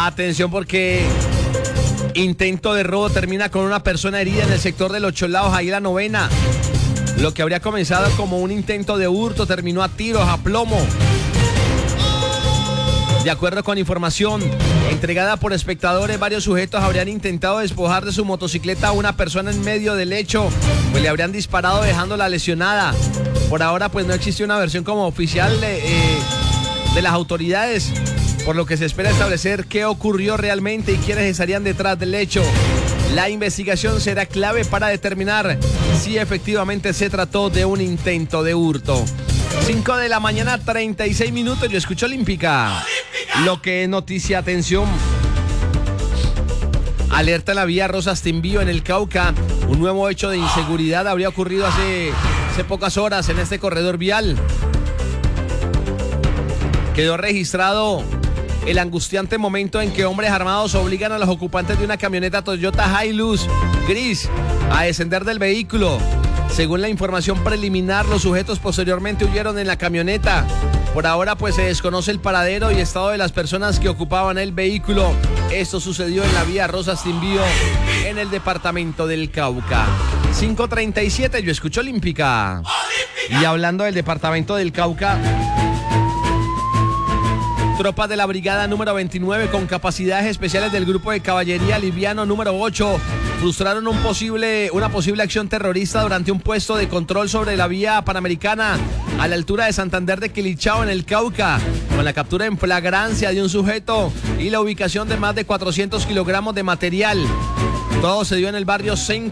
Atención porque intento de robo termina con una persona herida en el sector de Los Cholados, ahí la Novena. Lo que habría comenzado como un intento de hurto terminó a tiros, a plomo. De acuerdo con información entregada por espectadores, varios sujetos habrían intentado despojar de su motocicleta a una persona en medio del hecho, pues le habrían disparado dejándola lesionada. Por ahora pues no existe una versión como oficial de las autoridades, por lo que se espera establecer qué ocurrió realmente y quiénes estarían detrás del hecho. La investigación será clave para determinar si efectivamente se trató de un intento de hurto. 5 de la mañana, 36 minutos, yo escucho Olímpica. Lo que es noticia, atención. Alerta en la vía Rosas-Timbío en el Cauca. Un nuevo hecho de inseguridad habría ocurrido hace pocas horas en este corredor vial. Quedó registrado el angustiante momento en que hombres armados obligan a los ocupantes de una camioneta Toyota Hilux gris a descender del vehículo. Según la información preliminar, los sujetos posteriormente huyeron en la camioneta. Por ahora pues se desconoce el paradero y estado de las personas que ocupaban el vehículo. Esto sucedió en la vía Rosas-Timbío en el departamento del Cauca. 5:37, yo escucho Olímpica. Y hablando del departamento del Cauca, tropas de la brigada número 29 con capacidades especiales del grupo de caballería liviano número 8 frustraron una posible acción terrorista durante un puesto de control sobre la vía panamericana a la altura de Santander de Quilichao en el Cauca, con la captura en flagrancia de un sujeto y la ubicación de más de 400 kilogramos de material. Todo se dio en el barrio Centro